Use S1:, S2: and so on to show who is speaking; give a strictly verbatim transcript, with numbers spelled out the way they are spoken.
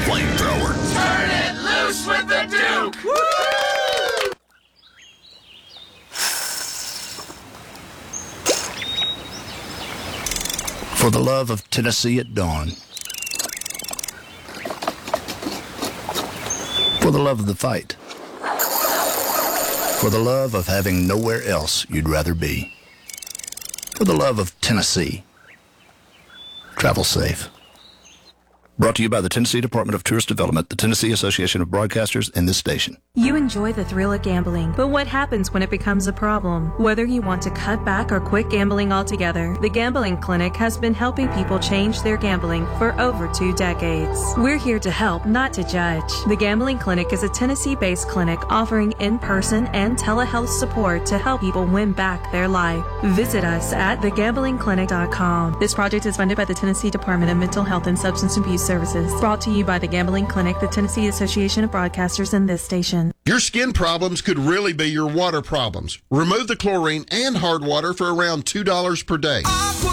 S1: flamethrower.
S2: Turn it loose with the Duke! Woo!
S1: For the love of Tennessee at dawn. For the love of the fight. For the love of having nowhere else you'd rather be. For the love of Tennessee. Travel safe. Brought to you by the Tennessee Department of Tourist Development, the Tennessee Association of Broadcasters, and this station.
S3: You enjoy the thrill of gambling, but what happens when it becomes a problem? Whether you want to cut back or quit gambling altogether, the Gambling Clinic has been helping people change their gambling for over two decades. We're here to help, not to judge. The Gambling Clinic is a Tennessee-based clinic offering in-person and telehealth support to help people win back their life. Visit us at the gambling clinic dot com. This project is funded by the Tennessee Department of Mental Health and Substance Abuse Services. Brought to you by the Gambling Clinic, the Tennessee Association of Broadcasters, and this station.
S4: Your skin problems could really be your water problems. Remove the chlorine and hard water for around two dollars per day.
S5: Aqua